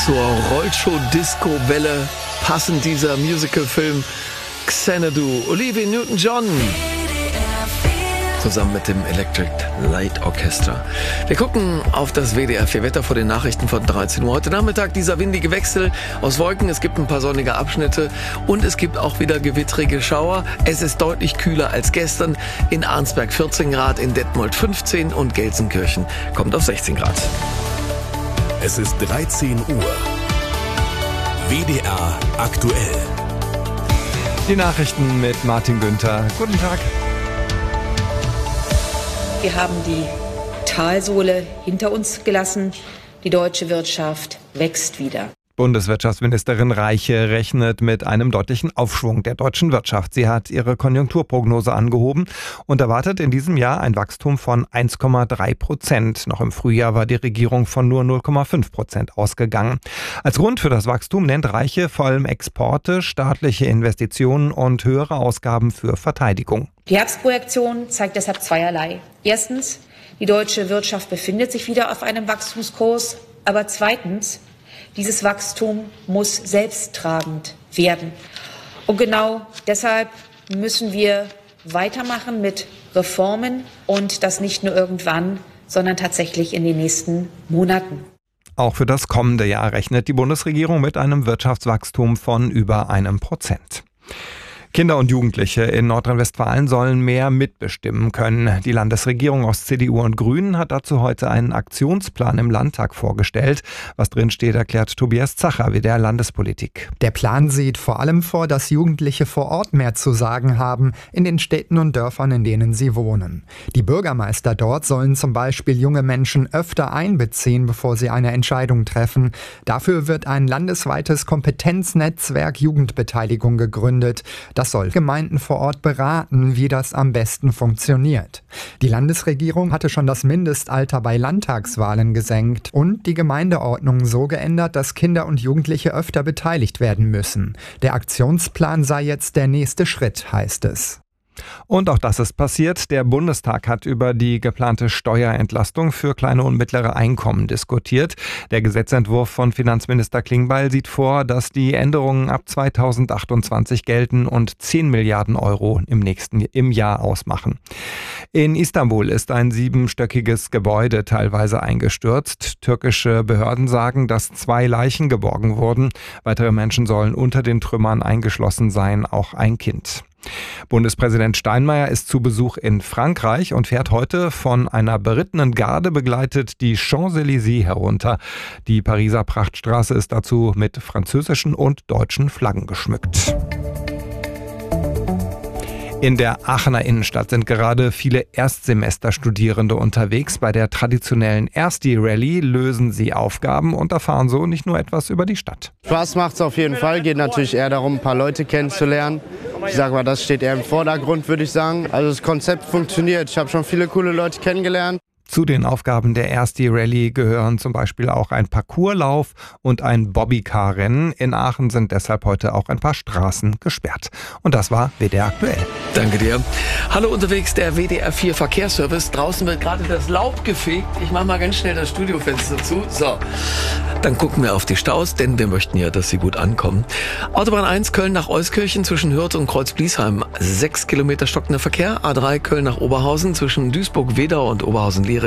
Zur Rollshow-Disco-Welle passend dieser Musicalfilm Xanadu. Olivia Newton-John zusammen mit dem Electric Light Orchestra. Wir gucken auf das WDR 4 Wetter vor den Nachrichten von 13 Uhr. Heute Nachmittag dieser windige Wechsel aus Wolken. Es gibt ein paar sonnige Abschnitte und es gibt auch wieder gewittrige Schauer. Es ist deutlich kühler als gestern. In Arnsberg 14 Grad, in Detmold 15 und Gelsenkirchen kommt auf 16 Grad. Es ist 13 Uhr. WDR aktuell. Die Nachrichten mit Martin Günther. Guten Tag. Wir haben die Talsohle hinter uns gelassen. Die deutsche Wirtschaft wächst wieder. Bundeswirtschaftsministerin Reiche rechnet mit einem deutlichen Aufschwung der deutschen Wirtschaft. Sie hat ihre Konjunkturprognose angehoben und erwartet in diesem Jahr ein Wachstum von 1,3%. Noch im Frühjahr war die Regierung von nur 0,5% ausgegangen. Als Grund für das Wachstum nennt Reiche vor allem Exporte, staatliche Investitionen und höhere Ausgaben für Verteidigung. Die Herbstprojektion zeigt deshalb zweierlei. Erstens, die deutsche Wirtschaft befindet sich wieder auf einem Wachstumskurs. Aber zweitens, dieses Wachstum muss selbsttragend werden. Und genau deshalb müssen wir weitermachen mit Reformen und das nicht nur irgendwann, sondern tatsächlich in den nächsten Monaten. Auch für das kommende Jahr rechnet die Bundesregierung mit einem Wirtschaftswachstum von über 1%. Kinder und Jugendliche in Nordrhein-Westfalen sollen mehr mitbestimmen können. Die Landesregierung aus CDU und Grünen hat dazu heute einen Aktionsplan im Landtag vorgestellt. Was drin steht, erklärt Tobias Zacher, WDR Landespolitik. Der Plan sieht vor allem vor, dass Jugendliche vor Ort mehr zu sagen haben, in den Städten und Dörfern, in denen sie wohnen. Die Bürgermeister dort sollen zum Beispiel junge Menschen öfter einbeziehen, bevor sie eine Entscheidung treffen. Dafür wird ein landesweites Kompetenznetzwerk Jugendbeteiligung gegründet. Das soll Gemeinden vor Ort beraten, wie das am besten funktioniert. Die Landesregierung hatte schon das Mindestalter bei Landtagswahlen gesenkt und die Gemeindeordnung so geändert, dass Kinder und Jugendliche öfter beteiligt werden müssen. Der Aktionsplan sei jetzt der nächste Schritt, heißt es. Und auch das ist passiert. Der Bundestag hat über die geplante Steuerentlastung für kleine und mittlere Einkommen diskutiert. Der Gesetzentwurf von Finanzminister Klingbeil sieht vor, dass die Änderungen ab 2028 gelten und 10 Milliarden Euro im Jahr ausmachen. In Istanbul ist ein 7-stöckiges Gebäude teilweise eingestürzt. Türkische Behörden sagen, dass 2 Leichen geborgen wurden. Weitere Menschen sollen unter den Trümmern eingeschlossen sein, auch ein Kind. Bundespräsident Steinmeier ist zu Besuch in Frankreich und fährt heute von einer berittenen Garde begleitet die Champs-Élysées herunter. Die Pariser Prachtstraße ist dazu mit französischen und deutschen Flaggen geschmückt. In der Aachener Innenstadt sind gerade viele Erstsemesterstudierende unterwegs. Bei der traditionellen Ersti-Rallye lösen sie Aufgaben und erfahren so nicht nur etwas über die Stadt. Spaß macht es auf jeden Fall. Geht natürlich eher darum, ein paar Leute kennenzulernen. Ich sage mal, das steht eher im Vordergrund, würde ich sagen. Also das Konzept funktioniert. Ich habe schon viele coole Leute kennengelernt. Zu den Aufgaben der Ersti-Rallye gehören zum Beispiel auch ein Parcourslauf und ein Bobbycar-Rennen. In Aachen sind deshalb heute auch ein paar Straßen gesperrt. Und das war WDR aktuell. Danke dir. Hallo unterwegs, der WDR 4 Verkehrsservice. Draußen wird gerade das Laub gefegt. Ich mache mal ganz schnell das Studiofenster zu. So, dann gucken wir auf die Staus, denn wir möchten ja, dass sie gut ankommen. Autobahn 1 Köln nach Euskirchen zwischen Hürth und Kreuz-Bliesheim. 6 Kilometer stockender Verkehr. A3 Köln nach Oberhausen zwischen Duisburg-Wedau und Oberhausen-Liere.